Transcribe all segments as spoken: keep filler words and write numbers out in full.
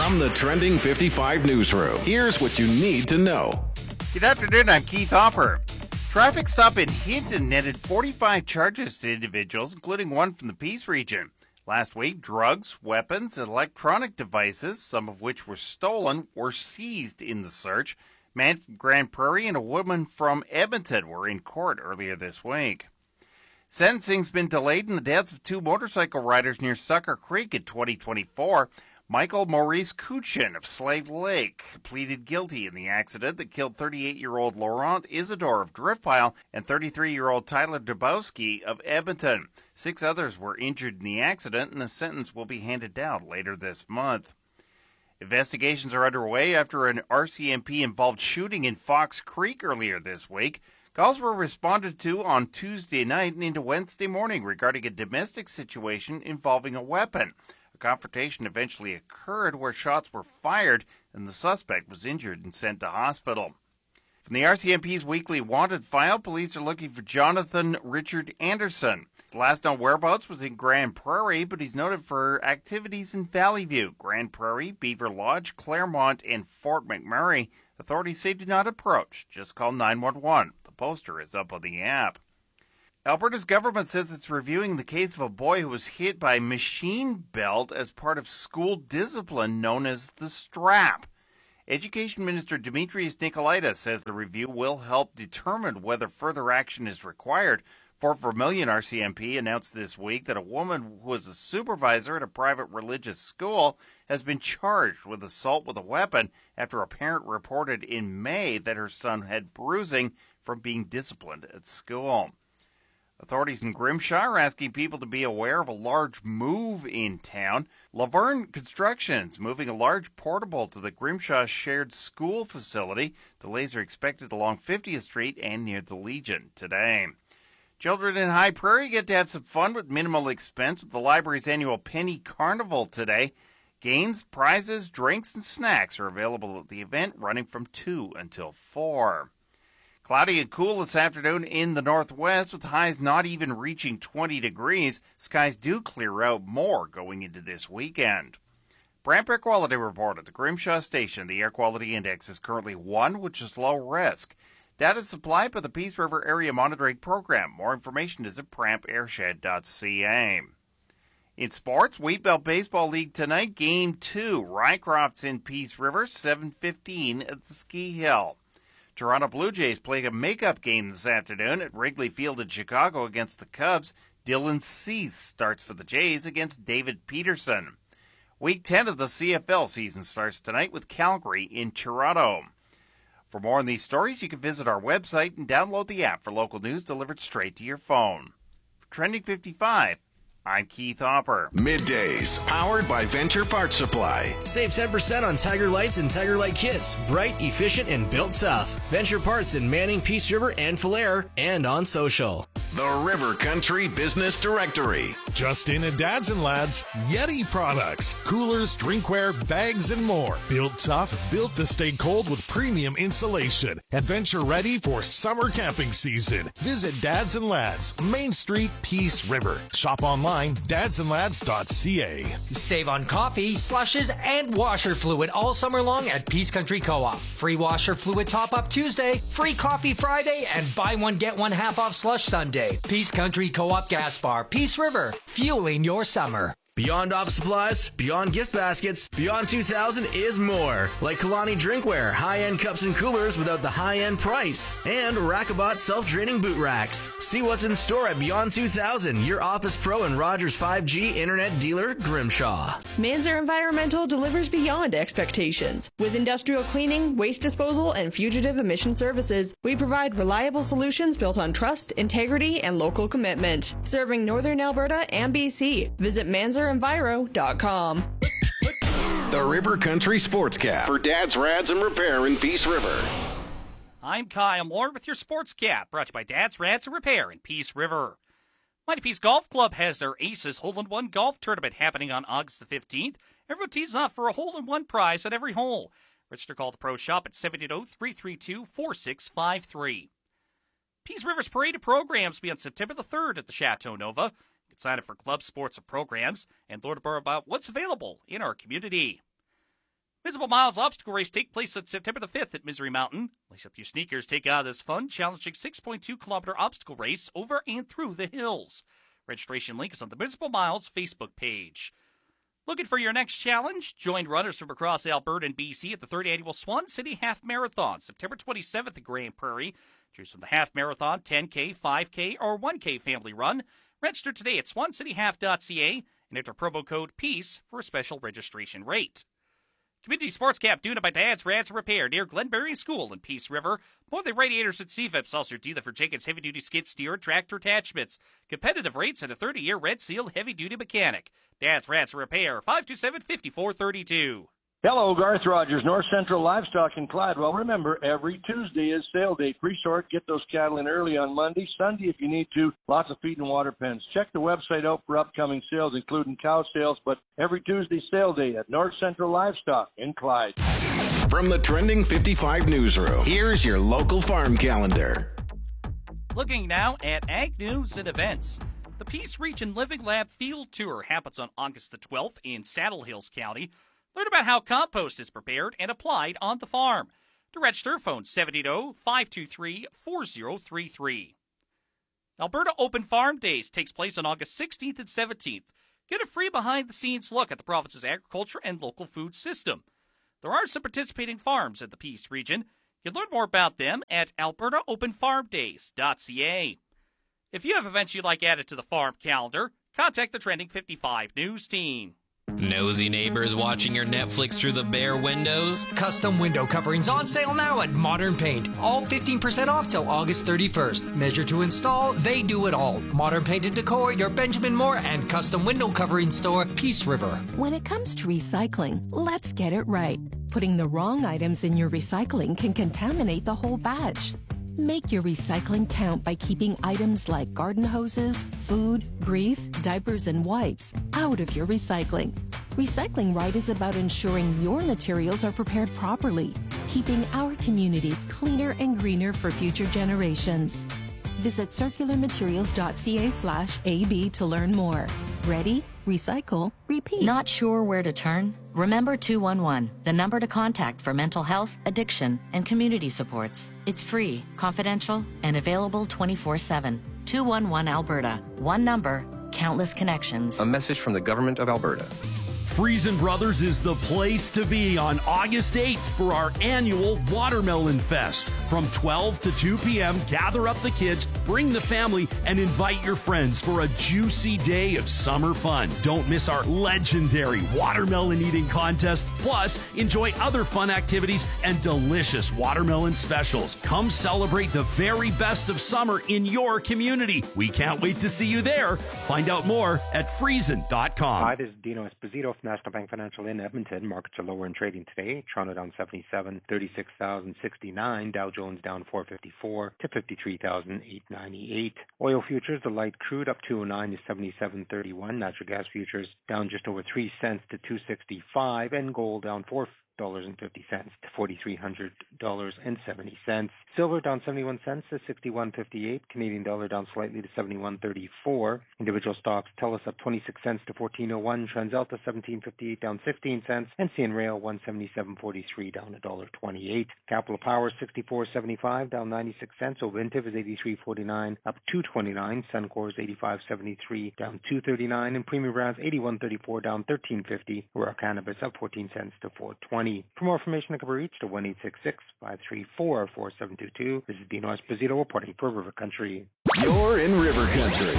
From the Trending fifty-five newsroom, here's what you need to know. Good afternoon, I'm Keith Hopper. Traffic stop in Hinton netted forty-five charges to individuals, including one from the Peace region. Last week, drugs, weapons, and electronic devices, some of which were stolen, were seized in the search. A man from Grand Prairie and a woman from Edmonton were in court earlier this week. Sentencing's been delayed in the deaths of two motorcycle riders near Sucker Creek in twenty twenty-four. Michael Maurice Kuchin of Slave Lake pleaded guilty in the accident that killed thirty-eight-year-old Laurent Isidore of Driftpile and thirty-three-year-old Tyler Dubowski of Edmonton. Six others were injured in the accident, and the sentence will be handed down later this month. Investigations are underway after an R C M P-involved shooting in Fox Creek earlier this week. Calls were responded to on Tuesday night and into Wednesday morning regarding a domestic situation involving a weapon. A confrontation eventually occurred where shots were fired and the suspect was injured and sent to hospital. From the R C M P's weekly wanted file, police are looking for Jonathan Richard Anderson. His last known whereabouts was in Grand Prairie, but he's noted for activities in Valley View, Grand Prairie, Beaver Lodge, Claremont, and Fort McMurray. Authorities say do not approach. Just call nine one one. The poster is up on the app. Alberta's government says it's reviewing the case of a boy who was hit by a machine belt as part of school discipline known as the strap. Education Minister Demetrius Nicolaitis says the review will help determine whether further action is required. Fort Vermilion R C M P announced this week that a woman who was a supervisor at a private religious school has been charged with assault with a weapon after a parent reported in May that her son had bruising from being disciplined at school. Authorities in Grimshaw are asking people to be aware of a large move in town. Laverne Construction is moving a large portable to the Grimshaw Shared School facility. Delays are expected along fiftieth Street and near the Legion today. Children in High Prairie get to have some fun with minimal expense with the library's annual Penny Carnival today. Games, prizes, drinks, and snacks are available at the event, running from two until four. Cloudy and cool this afternoon in the northwest, with highs not even reaching twenty degrees. Skies do clear out more going into this weekend. Brant Air Quality Report at the Grimshaw Station. The air quality index is currently one, which is low risk. Data supplied by the Peace River Area Monitoring Program. More information is at pramp airshed dot c a. In sports, Wheatbelt Baseball League tonight, Game two. Rycroft's in Peace River, seven fifteen at the Ski Hill. Toronto Blue Jays played a makeup game this afternoon at Wrigley Field in Chicago against the Cubs. Dylan Cease starts for the Jays against David Peterson. Week ten of the C F L season starts tonight with Calgary in Toronto. For more on these stories, you can visit our website and download the app for local news delivered straight to your phone. For Trending fifty-five, I'm Keith Hopper. Middays, powered by Venture Parts Supply. Save ten percent on Tiger Lights and Tiger Light kits. Bright, efficient, and built tough. Venture Parts in Manning, Peace River, and Falher, and on social. The River Country Business Directory. Just in at Dads and Lads, Yeti products, coolers, drinkware, bags, and more. Built tough, built to stay cold with premium insulation. Adventure ready for summer camping season. Visit Dads and Lads, Main Street, Peace River. Shop online, dads and lads dot c a. Save on coffee, slushes, and washer fluid all summer long at Peace Country Co-op. Free washer fluid top-up Tuesday, free coffee Friday, and buy one get one half off slush Sunday. Peace Country Co-op Gas Bar, Peace River, fueling your summer. Beyond office supplies, beyond gift baskets, Beyond two thousand is more. Like Kalani Drinkware, high-end cups and coolers without the high-end price. And Rackabot self-draining boot racks. See what's in store at Beyond two thousand, your Office Pro and Rogers five G internet dealer, Grimshaw. Manzer Environmental delivers beyond expectations. With industrial cleaning, waste disposal, and fugitive emission services, we provide reliable solutions built on trust, integrity, and local commitment. Serving Northern Alberta and B C. Visit manzer enviro dot com. The River Country Sportscap for Dad's Rads and Repair in Peace River. I'm Kyle Moore with your Sportscap, brought to you by Dad's Rads and Repair in Peace River. Mighty Peace Golf Club has their Aces Hole-in-One Golf Tournament happening on August the fifteenth. Everyone tees off for a hole-in-one prize at every hole. Register call the pro shop at seven eight zero, three three two, four six five three. Peace River's parade of programs will be on September the third at the Chateau Nova. You can sign up for club sports and programs and learn more about what's available in our community. Visible Miles Obstacle Race take place on September the fifth at Misery Mountain. Lace up your sneakers, take out this fun, challenging six point two kilometer obstacle race over and through the hills. Registration link is on the Visible Miles Facebook page. Looking for your next challenge? Join runners from across Alberta and B C at the third Annual Swan City Half Marathon, September twenty-seventh at Grand Prairie. Choose from the Half Marathon, ten K, five K, or one K family run. Register today at swan city half dot c a and enter promo code PEACE for a special registration rate. Community Sports Cap doing it by Dad's Rats and Repair near Glenberry School in Peace River. More than radiators and C V I Ps, also dealer for Jenkins Heavy Duty Skid Steer Tractor Attachments. Competitive rates and a thirty year Red Seal Heavy Duty Mechanic. Dad's Rats and Repair, five two seven, five four three two. Hello, Garth Rogers, North Central Livestock in Clyde. Well, remember, every Tuesday is sale day. Pre-sort, get those cattle in early on Monday. Sunday, if you need to, lots of feed and water pens. Check the website out for upcoming sales, including cow sales, but every Tuesday sale day at North Central Livestock in Clyde. From the Trending fifty-five newsroom, here's your local farm calendar. Looking now at ag news and events. The Peace Region Living Lab Field Tour happens on August the twelfth in Saddle Hills County. Learn about how compost is prepared and applied on the farm. To register, phone seven eight zero, five two three, four zero three three. Alberta Open Farm Days takes place on August sixteenth and seventeenth. Get a free behind-the-scenes look at the province's agriculture and local food system. There are some participating farms in the Peace Region. You can learn more about them at alberta open farm days dot c a. If you have events you'd like added to the farm calendar, contact the Trending fifty-five News team. Nosy neighbors watching your Netflix through the bare windows? Custom window coverings on sale now at Modern Paint. All fifteen percent off till August thirty-first. Measure to install, they do it all. Modern Paint and Decor, your Benjamin Moore and custom window covering store, Peace River. When it comes to recycling, let's get it right. Putting the wrong items in your recycling can contaminate the whole batch. Make your recycling count by keeping items like garden hoses, food, grease, diapers, and wipes out of your recycling. Recycling right is about ensuring your materials are prepared properly, keeping our communities cleaner and greener for future generations. Visit circular materials dot c a slash A B to learn more. Ready? Recycle. Repeat. Not sure where to turn? Remember two one one, the number to contact for mental health, addiction, and community supports. It's free, confidential, and available twenty-four seven. two one one Alberta. One number, countless connections. A message from the Government of Alberta. Friesen Brothers is the place to be on August eighth for our annual Watermelon Fest. From twelve to two p.m., gather up the kids, bring the family, and invite your friends for a juicy day of summer fun. Don't miss our legendary watermelon eating contest. Plus, enjoy other fun activities and delicious watermelon specials. Come celebrate the very best of summer in your community. We can't wait to see you there. Find out more at friesen dot com. Hi, this is Dino Esposito from National Bank Financial in Edmonton. Markets are lower in trading today. Toronto down seventy-seven, thirty-six thousand sixty-nine. Dow Jones down four fifty-four to fifty-three thousand eight ninety-eight. Oil futures, the light crude up two oh nine to seventy-seven thirty-one. Natural gas futures down just over three cents to two sixty-five, and gold down four dollars and fifty cents to forty-three hundred dollars and seventy cents. Silver down seventy-one cents to sixty-one fifty-eight. Canadian dollar down slightly to seventy-one thirty-four. Individual stocks, TELUS up twenty-six cents to fourteen oh one. TransAlta seventeen fifty-eight down fifteen cents. And C N Rail one seventy-seven forty-three down one dollar twenty-eight. Capital Power sixty-four seventy-five down ninety-six cents. Ovintiv is eighty-three forty-nine up two twenty-nine. Suncor is eighty-five seventy-three down two thirty-nine. And Premium Brands eighty-one thirty-four down thirteen fifty. Royal Cannabis up fourteen cents to four twenty. For more information, I can be reached at one eight six six, five three four, four seven two two. This is Dino Esposito reporting for River Country. You're in River Country.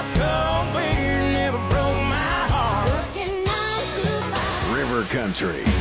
River Country.